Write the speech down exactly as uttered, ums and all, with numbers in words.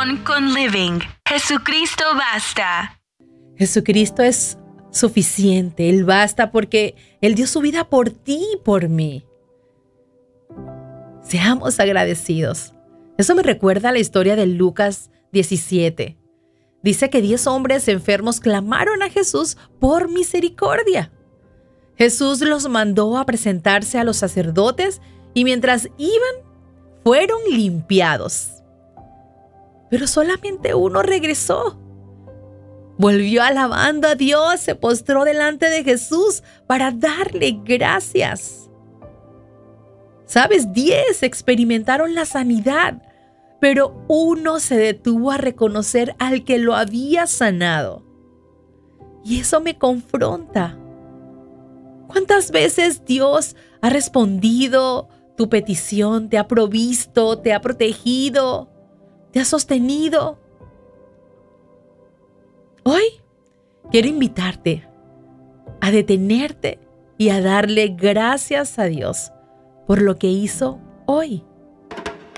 Devoción con Living. Jesucristo basta. Jesucristo es suficiente. Él basta porque Él dio su vida por ti y por mí. Seamos agradecidos. Eso me recuerda a la historia de Lucas diecisiete. Dice que diez hombres enfermos clamaron a Jesús por misericordia. Jesús los mandó a presentarse a los sacerdotes y mientras iban, fueron limpiados. Pero solamente uno regresó. Volvió alabando a Dios, se postró delante de Jesús para darle gracias. ¿Sabes? Diez experimentaron la sanidad, pero uno se detuvo a reconocer al que lo había sanado. Y eso me confronta. ¿Cuántas veces Dios ha respondido tu petición, te ha provisto, te ha protegido, te ha sostenido? Hoy quiero invitarte a detenerte y a darle gracias a Dios por lo que hizo hoy.